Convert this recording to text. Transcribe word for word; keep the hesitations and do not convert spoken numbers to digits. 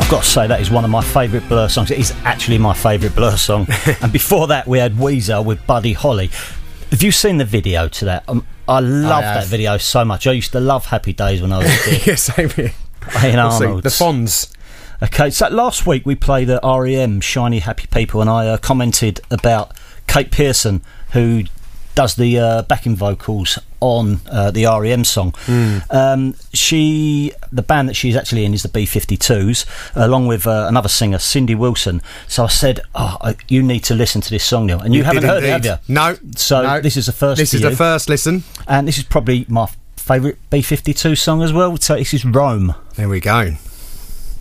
I've got to say that is one of my favourite Blur songs. It is actually my favourite Blur song. And before that we had Weezer with Buddy Holly. Have you seen the video to that? Um, I love I that video so much. I used to love Happy Days when I was a kid. Yeah, same here. Ian Arnold. The Fonz. Okay, so last week we played at R E M, Shiny Happy People, and I uh, commented about Kate Pearson, who does the uh, backing vocals on uh, the R E M song. Mm. Um, she, the band that she's actually in is the B fifty-twos, along with uh, another singer, Cindy Wilson. So I said, "Oh, I, you need to listen to this song, Neil." And you, you haven't heard indeed. it, have you? No. So no. this is the first. This is you. the first listen, and this is probably my favourite B fifty-two song as well. So this is Rome. There we go.